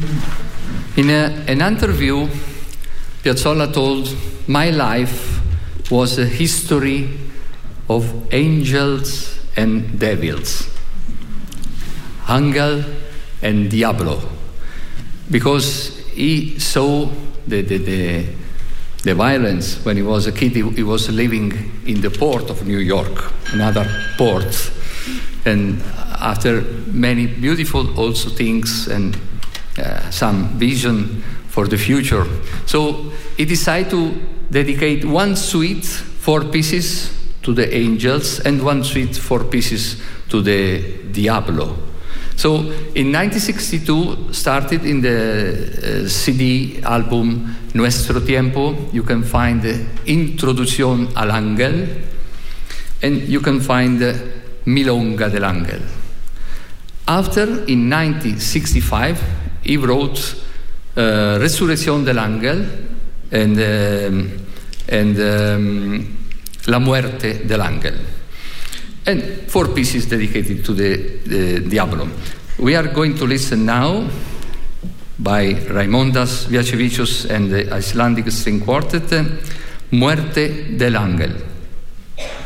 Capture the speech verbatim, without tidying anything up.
In a, an interview, Piazzolla told, "My life was a history of angels and devils, Angel and Diablo," because he saw the, the, the, the violence when he was a kid. He, he was living in the port of New York, another port, and after many beautiful also things and uh, some vision for the future. So he decided to dedicate one suite, four pieces, to the angels, and one suite, four pieces, to the Diablo. So in nineteen sixty-two, started in the uh, C D album Nuestro Tiempo, you can find the Introducción al Ángel, and you can find the Milonga del Ángel. After, in nineteen sixty-five, he wrote uh, Resurrección del Ángel and, um, and um, La Muerte del Ángel. And four pieces dedicated to the, the Diablo. We are going to listen now by Raimondas Viacevicius and the Icelandic String Quartet, Muerte del Ángel.